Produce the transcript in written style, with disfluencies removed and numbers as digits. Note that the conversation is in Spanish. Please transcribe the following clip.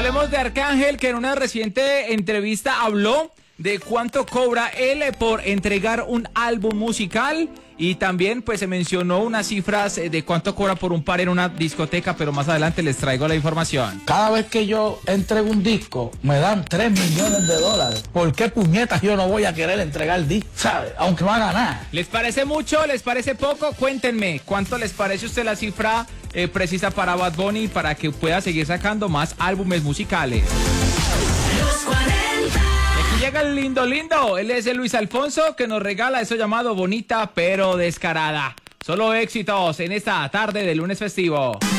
hablemos de Arcángel, que en una reciente entrevista habló de cuánto cobra él por entregar un álbum musical, y también pues se mencionó unas cifras de cuánto cobra por un par en una discoteca, pero más adelante les traigo la información. Cada vez que yo entrego un disco me dan 3 millones de dólares. ¿Por qué puñetas yo no voy a querer entregar el disco? ¿Sabe? Aunque va a ganar. ¿Les parece mucho? ¿Les parece poco? Cuéntenme, ¿cuánto les parece a usted la cifra precisa para Bad Bunny para que pueda seguir sacando más álbumes musicales? Los 40. Aquí llega el lindo, él es el Luis Alfonso, que nos regala eso llamado Bonita pero Descarada. Solo éxitos en esta tarde de lunes festivo.